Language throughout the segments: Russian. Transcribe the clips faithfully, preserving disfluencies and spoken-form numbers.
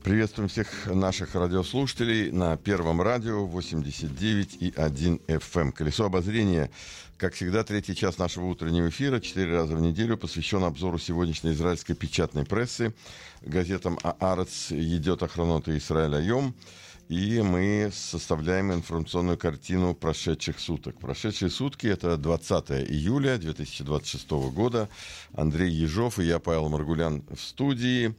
Приветствуем всех наших радиослушателей на Первом радио восемьдесят девять и один эф эм. Колесо обозрения, как всегда, третий час нашего утреннего эфира, четыре раза в неделю, посвящен обзору сегодняшней израильской печатной прессы, газетам «Аарец», «Едиот Ахронот» и «Исраэль Айом». И мы составляем информационную картину прошедших суток. Прошедшие сутки — это двадцатое июля две тысячи двадцать шестого года. Андрей Ежов и я, Павел Маргулян, в студии.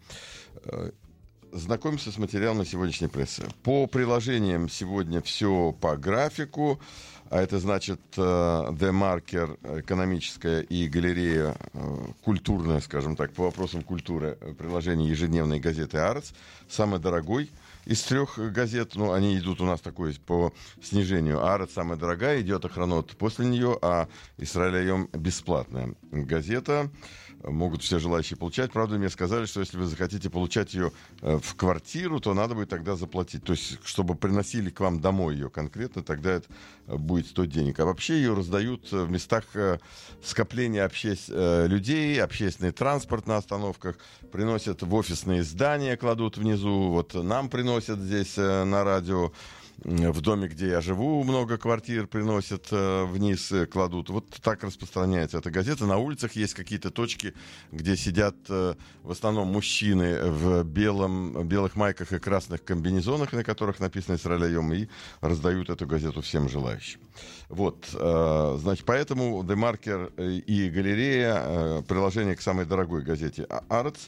Знакомимся с материалами сегодняшней прессы. По приложениям сегодня все по графику. А это значит The Marker, экономическая, и галерея культурная, скажем так, по вопросам культуры, приложение ежедневной газеты «Аарец». Самый дорогой из трех газет, ну, они идут у нас такой по снижению. «Аарец» самая дорогая, «Едиот Ахронот» после нее, а «Исраэль Айом» бесплатная газета. Могут все желающие получать. Правда, мне сказали, что если вы захотите получать ее в квартиру, то надо будет тогда заплатить. То есть, чтобы приносили к вам домой ее конкретно, тогда это будет стоить денег. А вообще ее раздают в местах скопления обще... людей, общественный транспорт на остановках, приносят в офисные здания, кладут внизу. Вот нам приносят здесь на радио. В доме, где я живу, много квартир приносят э, вниз, э, кладут. Вот так распространяется эта газета. На улицах есть какие-то точки, где сидят э, в основном мужчины в белом, белых майках и красных комбинезонах, на которых написано «Исраэль Айом», и раздают эту газету всем желающим. Вот, э, значит, поэтому The Marker и галерея э, приложение к самой дорогой газете «Аарец».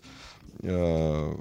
Э,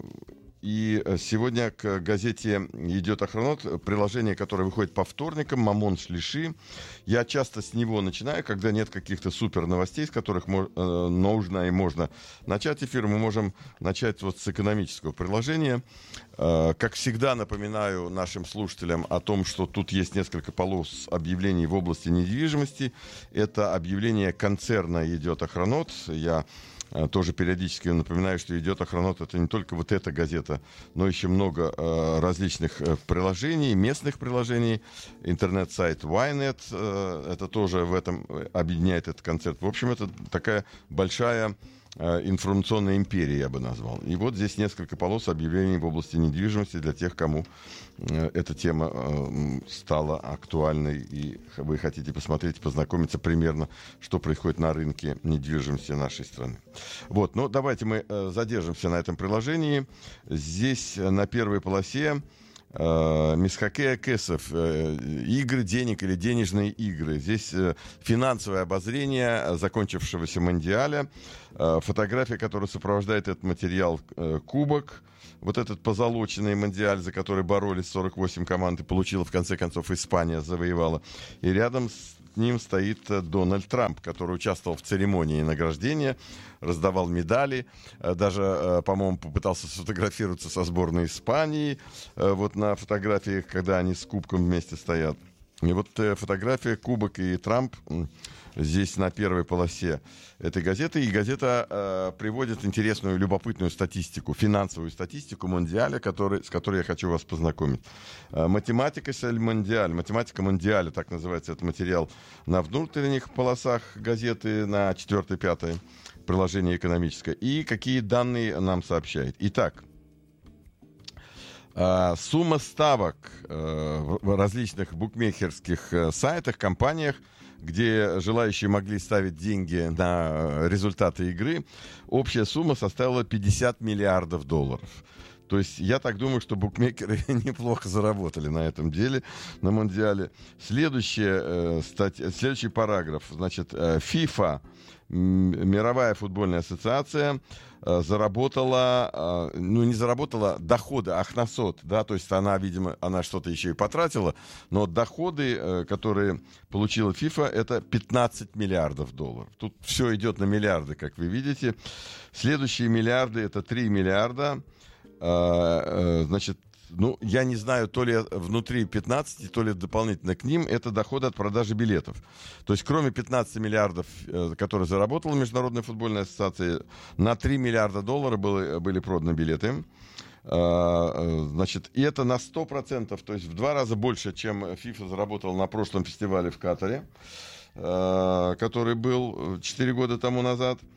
И сегодня к газете «Едиот Ахронот» приложение, которое выходит по вторникам, «Мамон Шлиши». Я часто с него начинаю, когда нет каких-то супер новостей, с которых мо- э, нужно и можно начать эфир. Мы можем начать вот с экономического приложения. Э, как всегда, напоминаю нашим слушателям о том, что тут есть несколько полос объявлений в области недвижимости. Это объявление концерна «Едиот Ахронот». Я тоже периодически напоминаю, что «Едиот Ахронот» — это не только вот эта газета, но еще много э, различных э, приложений, местных приложений. Интернет-сайт Ynet, э, это тоже в этом объединяет этот концерт. В общем, это такая большая э, информационная империя, я бы назвал. И вот здесь несколько полос объявлений в области недвижимости для тех, кому э, эта тема э, стала актуальной, и вы хотите посмотреть, познакомиться примерно, что происходит на рынке недвижимости нашей страны. Вот, ну давайте мы э, задержимся на этом приложении. Здесь э, на первой полосе э, Мисхакея Кесов, э, игры денег или денежные игры. Здесь э, финансовое обозрение закончившегося Мондиаля, э, фотография, которая сопровождает этот материал, э, кубок. Вот этот позолоченный Мондиаль, за который боролись сорок восемь команд, и получила в конце концов Испания, завоевала. И рядом с ним стоит Дональд Трамп, который участвовал в церемонии награждения, раздавал медали, даже, по-моему, попытался сфотографироваться со сборной Испании, вот на фотографиях, когда они с кубком вместе стоят. И вот фотография, кубок и Трамп здесь на первой полосе этой газеты. И газета э, приводит интересную, любопытную статистику, финансовую статистику Мондиаля, который, с которой я хочу вас познакомить. Э, математика сель Мондиаль. Математика Мондиаля, так называется этот материал на внутренних полосах газеты, на четвёртой-пятой приложение экономическое. И какие данные нам сообщает. Итак, Uh, сумма ставок uh, в различных букмекерских uh, сайтах, компаниях, где желающие могли ставить деньги на результаты игры, общая сумма составила пятьдесят миллиардов долларов. То есть я так думаю, что букмекеры неплохо заработали на этом деле, на Мондиале. Следующая, э, статья, следующий параграф. Значит, э, FIFA, Мировая футбольная ассоциация, э, заработала, э, ну не заработала, доходы, ахнасот, да, то есть она, видимо, она что-то еще и потратила, но доходы, э, которые получила FIFA, это пятнадцать миллиардов долларов. Тут все идет на миллиарды, как вы видите. Следующие миллиарды — это три миллиарда. Значит, ну, я не знаю, то ли внутри пятнадцати, то ли дополнительно к ним, это доходы от продажи билетов. То есть, кроме пятнадцати миллиардов, которые заработала Международная футбольная ассоциация, на три миллиарда долларов были, были проданы билеты. Значит, и это на сто процентов, то есть в два раза больше, чем FIFA заработала на прошлом фестивале в Катаре, который был четыре года тому назад.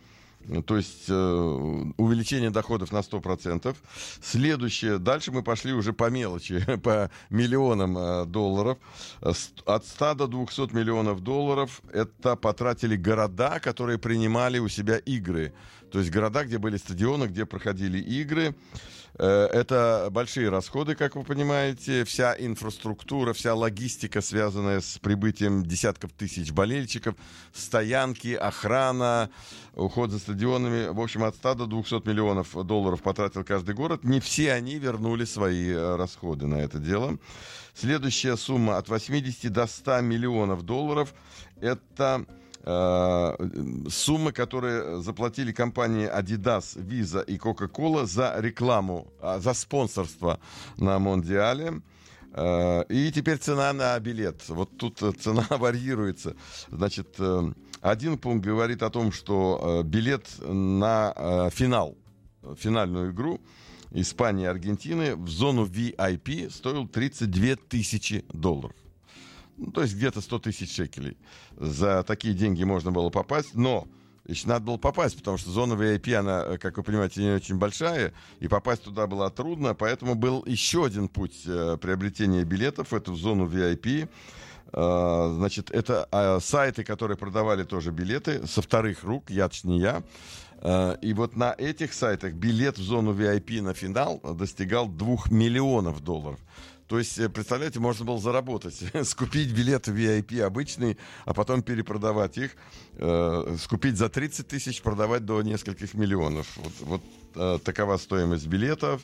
То есть э, увеличение доходов на сто процентов. Следующее, дальше мы пошли уже по мелочи, по миллионам э, долларов. От ста до двухсот миллионов долларов это потратили города, которые принимали у себя игры. То есть города, где были стадионы, где проходили игры. Это большие расходы, как вы понимаете. Вся инфраструктура, вся логистика, связанная с прибытием десятков тысяч болельщиков, стоянки, охрана, уход за стадионами. В общем, от ста до двухсот миллионов долларов потратил каждый город. Не все они вернули свои расходы на это дело. Следующая сумма от восьмидесяти до ста миллионов долларов. Это суммы, которые заплатили компании Adidas, Visa и Coca-Cola за рекламу, за спонсорство на Мондиале. И теперь цена на билет. Вот тут цена варьируется. Значит, один пункт говорит о том, что билет на финал, финальную игру Испании и Аргентины в зону ви ай пи стоил тридцать две тысячи долларов. Ну, то есть где-то сто тысяч шекелей. За такие деньги можно было попасть, но еще надо было попасть, потому что зона ви ай пи, она, как вы понимаете, не очень большая, и попасть туда было трудно, поэтому был еще один путь э, приобретения билетов в эту зону ви ай пи. Э, значит, это э, сайты, которые продавали тоже билеты со вторых рук, я не я. Э, и вот на этих сайтах билет в зону ви ай пи на финал достигал двух миллионов долларов. То есть, представляете, можно было заработать, скупить билеты ви ай пи обычные, а потом перепродавать их, э, скупить за тридцать тысяч, продавать до нескольких миллионов. Вот, вот э, такова стоимость билетов.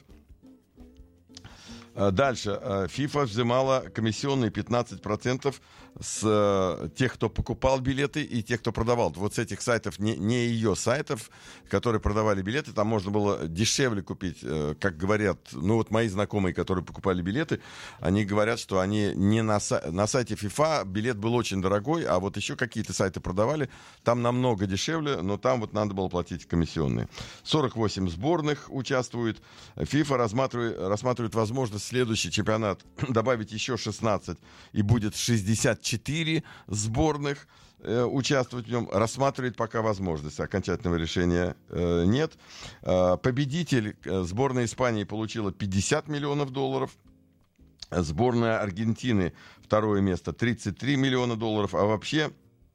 Дальше. FIFA взимала комиссионные пятнадцать процентов с тех, кто покупал билеты, и тех, кто продавал. Вот с этих сайтов, не, не ее сайтов, которые продавали билеты, там можно было дешевле купить. Как говорят, ну вот мои знакомые, которые покупали билеты, они говорят, что они не на, са- на сайте FIFA билет был очень дорогой, а вот еще какие-то сайты продавали, там намного дешевле, но там вот надо было платить комиссионные. сорок восемь сборных участвует. FIFA рассматривает, рассматривает возможность следующий чемпионат добавить еще шестнадцать, и будет шестьдесят четыре сборных э, участвовать в нем. Рассматривает пока возможность. Окончательного решения э, нет. Э, победитель э, сборная Испании получила пятьдесят миллионов долларов. Сборная Аргентины второе место тридцать три миллиона долларов. А вообще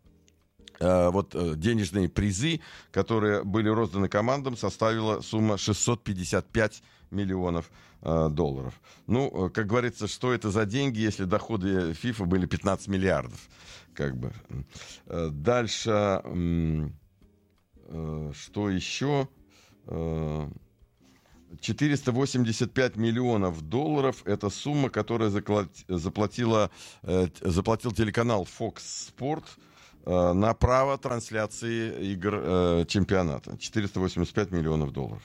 э, вот э, денежные призы, которые были розданы командам, составила сумма шестьсот пятьдесят пять миллионов э, долларов. Ну, как говорится, что это за деньги, если доходы FIFA были пятнадцать миллиардов, как бы. Э, дальше, э, э, что еще? Э, четыреста восемьдесят пять миллионов долларов — это сумма, которую заплатила, э, заплатил телеканал Fox Sport э, на право трансляции игр э, чемпионата. четыреста восемьдесят пять миллионов долларов.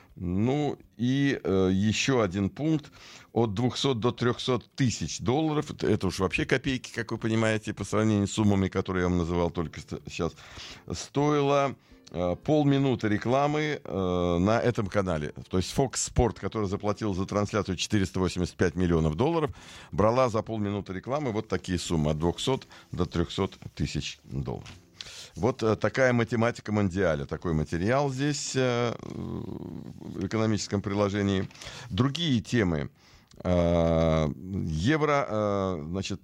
Ну и э, еще один пункт. От двухсот до трехсот тысяч долларов. Это, это уж вообще копейки, как вы понимаете, по сравнению с суммами, которые я вам называл только сейчас. Стоило э, полминуты рекламы э, на этом канале. То есть Fox Sport, который заплатил за трансляцию четыреста восемьдесят пять миллионов долларов, брала за полминуты рекламы вот такие суммы. От двухсот до трехсот тысяч долларов. Вот э, такая математика Мондиаля, такой материал здесь э, в экономическом приложении. Другие темы. Э, евро, э, значит,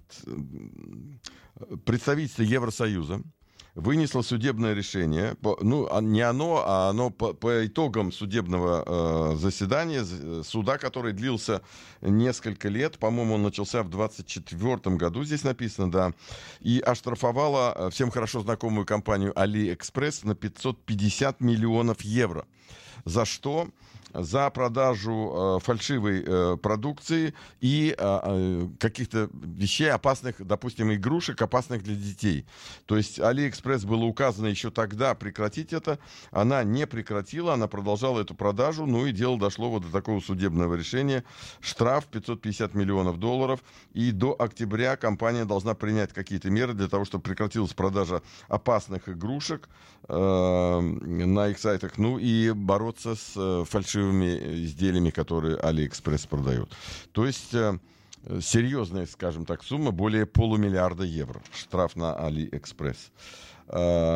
представительство Евросоюза вынесло судебное решение, по, ну, не оно, а оно по, по итогам судебного э, заседания, суда, который длился несколько лет, по-моему, он начался в двадцать четвёртом году, здесь написано, да, и оштрафовало всем хорошо знакомую компанию AliExpress на пятьсот пятьдесят миллионов евро. За что? За продажу э, фальшивой э, продукции и э, каких-то вещей опасных, допустим, игрушек, опасных для детей. То есть AliExpress было указано еще тогда прекратить это. Она не прекратила, она продолжала эту продажу. Ну и дело дошло вот до такого судебного решения. Штраф пятьсот пятьдесят миллионов долларов. И до октября компания должна принять какие-то меры для того, чтобы прекратилась продажа опасных игрушек э, на их сайтах. Ну и бороться с э, фальшивыми изделиями, которые AliExpress продает. То есть э, серьезная, скажем так, сумма, более полумиллиарда евро. Штраф на AliExpress. Э,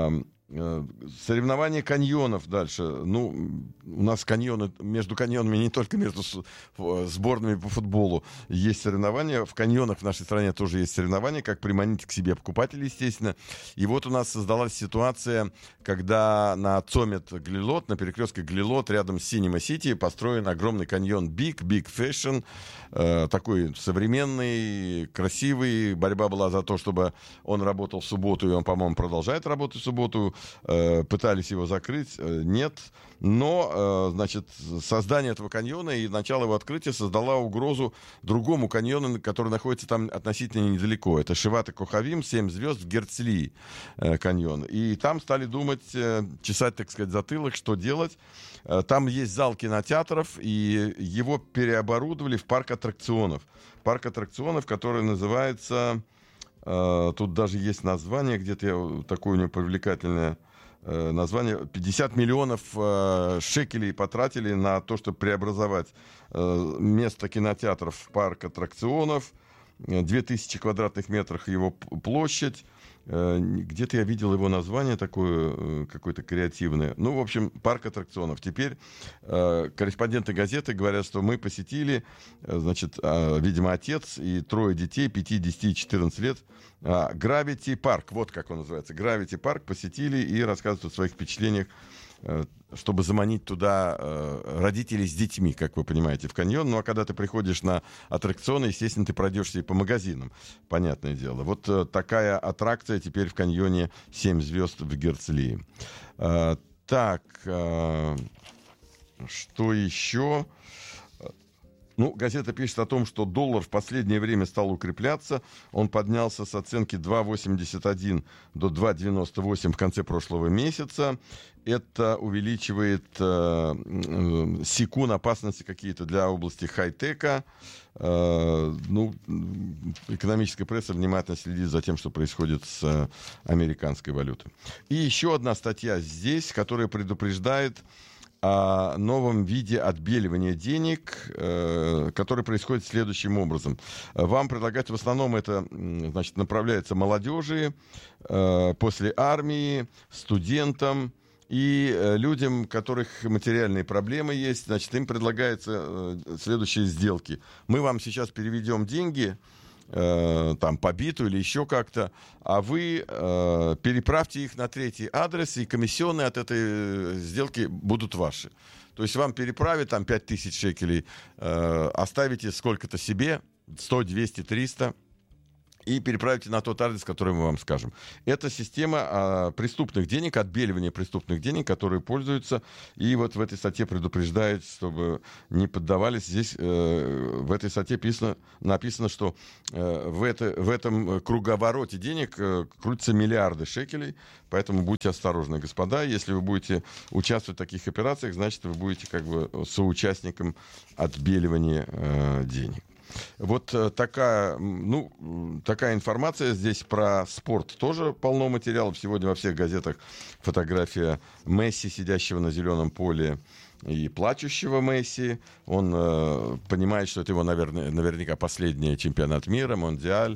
Соревнования каньонов дальше. Ну, у нас каньоны, между каньонами, не только между сборными по футболу есть соревнования. В каньонах в нашей стране тоже есть соревнования, как приманить к себе покупателей, естественно. И вот у нас создалась ситуация, когда на Цомет Глилот, на перекрестке Глилот, рядом с Синема Сити, построен огромный каньон Big, Big Fashion. Э, такой современный, красивый. Борьба была за то, чтобы он работал в субботу, и он, по-моему, продолжает работать в субботу. Пытались его закрыть, нет. Но, значит, создание этого каньона и начало его открытия создала угрозу другому каньону, который находится там относительно недалеко. Это Шиват Кохавим, семь звезд в Герцлии каньон. И там стали думать, чесать, так сказать, затылок, что делать. Там есть зал кинотеатров, и его переоборудовали в парк аттракционов. Парк аттракционов, который называется... Тут даже есть название, где-то такое у него привлекательное название. пятьдесят миллионов шекелей потратили на то, чтобы преобразовать место кинотеатров в парк аттракционов. две тысячи квадратных метров его площадь. Где-то я видел его название такое, какое-то креативное. Ну, в общем, парк аттракционов. Теперь э, корреспонденты газеты говорят, что мы посетили, э, значит, э, видимо, отец и трое детей, пять, десять и четырнадцать лет, э, Гравити Парк, вот как он называется, Гравити Парк, посетили и рассказывают о своих впечатлениях, э, чтобы заманить туда э, родителей с детьми, как вы понимаете, в каньон. Ну, а когда ты приходишь на аттракционы, естественно, ты пройдешься и по магазинам, понятное дело. Вот э, такая аттракция теперь в каньоне семь звезд в Герцлии. Э, так, э, что еще? Ну, газета пишет о том, что доллар в последнее время стал укрепляться. Он поднялся с оценки два восемьдесят один до два девяносто восемь в конце прошлого месяца. Это увеличивает э, э, секунд опасности какие-то для области хай-тека. Э, ну, экономическая пресса внимательно следит за тем, что происходит с э, американской валютой. И еще одна статья здесь, которая предупреждает о новом виде отбеливания денег, э, который происходит следующим образом. Вам предлагают, в основном это, значит, направляется молодежи, э, после армии, студентам и э, людям, у которых материальные проблемы есть. Значит, им предлагаются э, следующие сделки. Мы вам сейчас переведем деньги, э, там, по биту или еще как-то, а вы э, переправьте их на третий адрес, и комиссионные от этой сделки будут ваши. То есть вам переправят там пять тысяч шекелей, э, оставите сколько-то себе, сто, двести, триста, и переправите на тот адрес, который мы вам скажем. Это система а, преступных денег, отбеливания преступных денег, которые пользуются. И вот в этой статье предупреждают, чтобы не поддавались. Здесь э, в этой статье написано, написано что э, в, это, в этом круговороте денег э, крутятся миллиарды шекелей. Поэтому будьте осторожны, господа. Если вы будете участвовать в таких операциях, значит, вы будете как бы соучастником отбеливания э, денег. Вот такая, ну, такая информация здесь про спорт. Тоже полно материалов. Сегодня во всех газетах фотография Месси, сидящего на зеленом поле, и плачущего Месси. Он э, понимает, что это его, наверное, наверняка последний чемпионат мира, Мондиаль.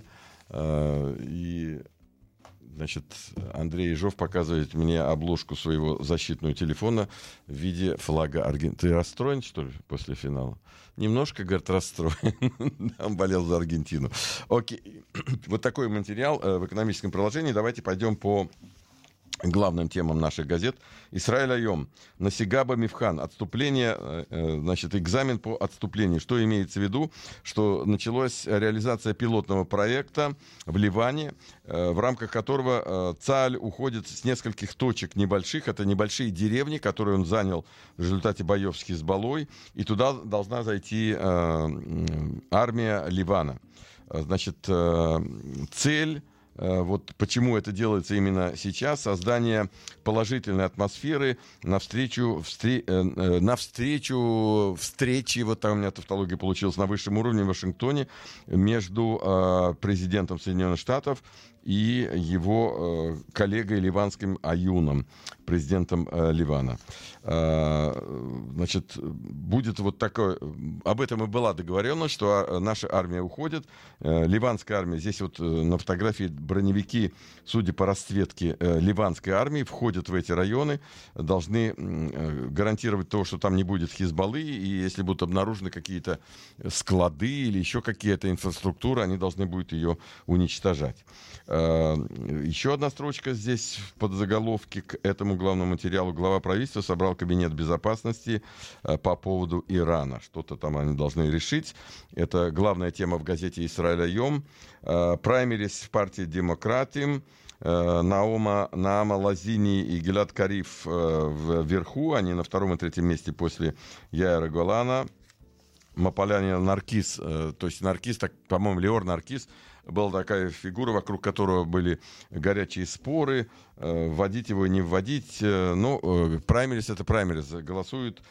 Э, и, значит, Андрей Ежов показывает мне обложку своего защитного телефона в виде флага Аргентины. Ты расстроен, что ли, после финала? Немножко, говорит, расстроен. Он болел за Аргентину. Окей. Вот такой материал в экономическом приложении. Давайте пойдем по главным темам наших газет. Исраэль Айом. Насигаба Мивхан. Отступление, значит, экзамен по отступлению. Что имеется в виду? Что началась реализация пилотного проекта в Ливане, в рамках которого ЦАЛЬ уходит с нескольких точек небольших. Это небольшие деревни, которые он занял в результате боев с Хизбаллой. И туда должна зайти армия Ливана. Значит, цель... Вот почему это делается именно сейчас. Создание положительной атмосферы навстречу, встре, э, навстречу встречи, вот там у меня тавтология получилась, на высшем уровне в Вашингтоне между э, президентом Соединенных Штатов и его э, коллегой ливанским Аюном, президентом э, Ливана. Э, значит, будет вот такое... Об этом и была договоренность, что наша армия уходит. Э, ливанская армия, здесь вот э, на фотографии броневики, судя по расцветке э, ливанской армии, входят в эти районы, должны э, гарантировать то, что там не будет Хизбаллы, и если будут обнаружены какие-то склады или еще какие-то инфраструктуры, они должны будут ее уничтожать. Еще одна строчка здесь в подзаголовке к этому главному материалу. Глава правительства собрал кабинет безопасности по поводу Ирана. Что-то там они должны решить. Это главная тема в газете «Исраэль Айом». Праймерис в партии «Демократим». Наома, Наама Лазини и Гилад Кариф вверху. Они на втором и третьем месте после Яира Голана. Маполяне Наркис, то есть Наркис, так, по-моему, Леор Наркис, была такая фигура, вокруг которого были горячие споры, вводить его, не вводить. Но праймерис — это праймерис. Голосуют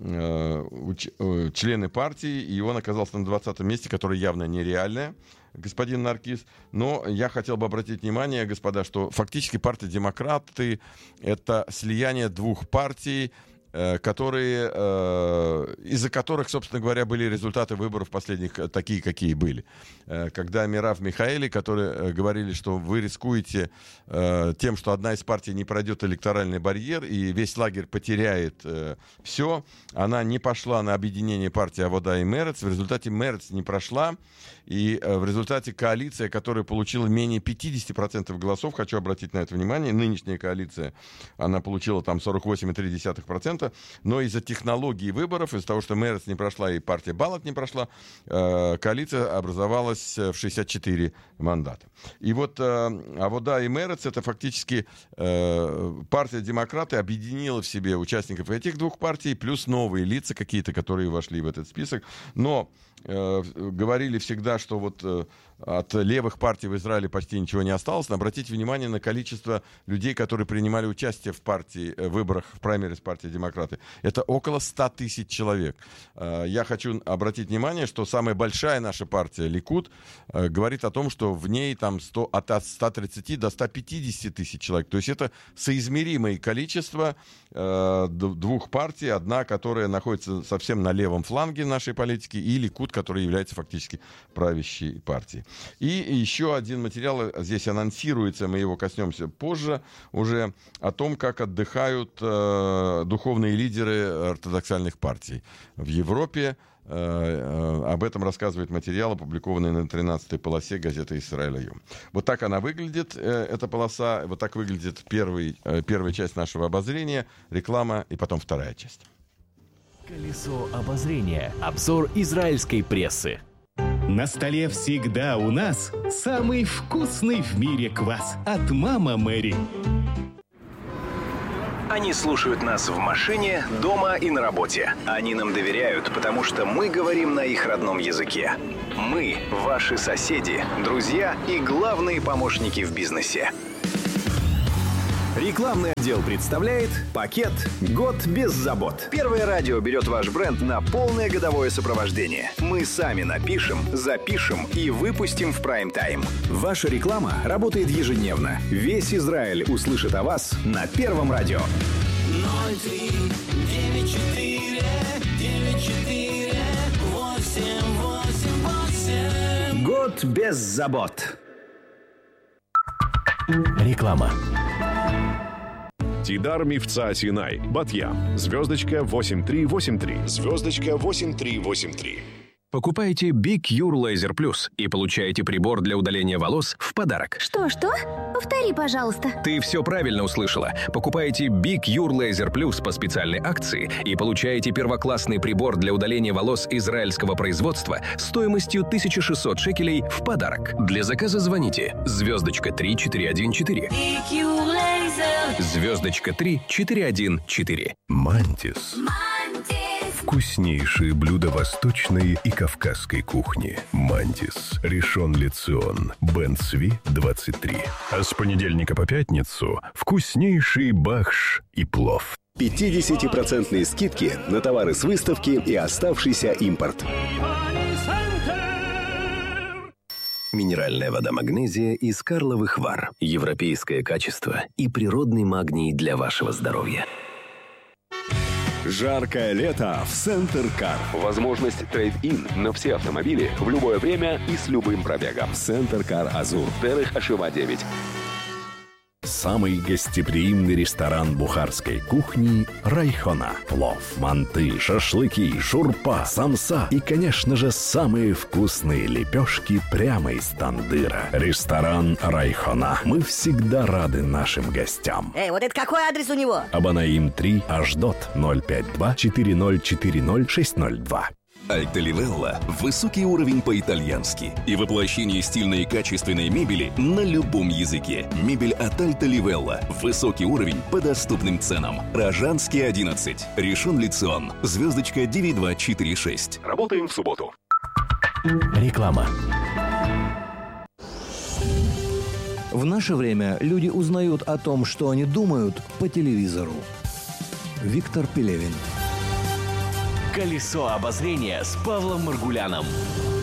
члены партии, и он оказался на двадцатом месте, которое явно нереальное, господин Наркис. Но я хотел бы обратить внимание, господа, что фактически партия «Демократы» — это слияние двух партий, которые, из-за которых, собственно говоря, были результаты выборов последних такие, какие были. Когда Мирав Михаэли, которые говорили, что вы рискуете тем, что одна из партий не пройдет электоральный барьер, и весь лагерь потеряет все, она не пошла на объединение партии Авода и Мерец. В результате Мерец не прошла, и в результате коалиция, которая получила менее пятьдесят процентов голосов, хочу обратить на это внимание, нынешняя коалиция, она получила там сорок восемь целых три десятых процента, но из-за технологии выборов, из-за того, что Мерец не прошла и партия Балат не прошла, э, коалиция образовалась в шестьдесят четыре мандата. И вот э, Авода и Мерец — это фактически э, партия «Демократы» объединила в себе участников этих двух партий, плюс новые лица какие-то, которые вошли в этот список. Но э, говорили всегда, что вот э, от левых партий в Израиле почти ничего не осталось. Но обратите внимание на количество людей, которые принимали участие в партии, э, выборах в праймерис партии «Демократы». Это около ста тысяч человек. Я хочу обратить внимание, что самая большая наша партия, Ликуд, говорит о том, что в ней там сто, от ста тридцати до ста пятидесяти тысяч человек. То есть это соизмеримое количество э, двух партий. Одна, которая находится совсем на левом фланге нашей политики, и Ликуд, который является фактически правящей партией. И еще один материал здесь анонсируется, мы его коснемся позже, уже о том, как отдыхают э, духовные лидеры ортодоксальных партий в Европе. Об этом рассказывает материал, опубликованный на тринадцатой полосе газеты «Исраэль Айом». Вот так она выглядит, эта полоса. Вот так выглядит первый, первая часть нашего обозрения, реклама и потом вторая часть. Колесо обозрения. Обзор израильской прессы. На столе всегда у нас самый вкусный в мире квас от «Мама Мэри». Они слушают нас в машине, дома и на работе. Они нам доверяют, потому что мы говорим на их родном языке. Мы – ваши соседи, друзья и главные помощники в бизнесе. Рекламный отдел представляет пакет «Год без забот». Первое радио берет ваш бренд на полное годовое сопровождение. Мы сами напишем, запишем и выпустим в прайм-тайм. Ваша реклама работает ежедневно. Весь Израиль услышит о вас на Первом радио. ноль три девять четыре девять четыре восемь восемь восемь. Год без забот. Реклама. Тидар Мивца Синай, Батьям, звездочка восемь три восемь три, звездочка восемь три восемь три. Покупайте Big Cure Laser Plus и получаете прибор для удаления волос в подарок. Что-что? Повтори, пожалуйста. Ты все правильно услышала. Покупаете Big Cure Laser Plus по специальной акции и получаете первоклассный прибор для удаления волос израильского производства стоимостью тысяча шестьсот шекелей в подарок. Для заказа звоните звездочка три четыре один четыре. Звездочка три четыре один четыре. Мантис. Вкуснейшие блюда восточной и кавказской кухни. Мантис, Ришон Лецион, Бен Цви, двадцать три. А с понедельника по пятницу вкуснейший бахш и плов. пятидесятипроцентные скидки на товары с выставки и оставшийся импорт. Минеральная вода «Магнезия» из Карловых Вар. Европейское качество и природный магний для вашего здоровья. Жаркое лето в Центр Кар. Возможность трейд-ин на все автомобили в любое время и с любым пробегом. Центр Кар Азур. Терых Ашива девять. Самый гостеприимный ресторан бухарской кухни «Райхона». Плов, манты, шашлыки, шурпа, самса и, конечно же, самые вкусные лепешки прямо из тандыра. Ресторан «Райхона». Мы всегда рады нашим гостям. Эй, вот это какой адрес у него? Абанаим три, Аждот, ноль пять два четыре ноль четыре ноль шесть ноль два. Альта Ливелла – высокий уровень по-итальянски и воплощение стильной и качественной мебели на любом языке. Мебель от Альта Ливелла. Высокий уровень по доступным ценам. Рожанский, одиннадцать. Ришон Лицион. Звездочка девять два четыре шесть. Работаем в субботу. Реклама. В наше время люди узнают о том, что они думают, по телевизору. Виктор Пелевин. Колесо обозрения с Павлом Маргуляном.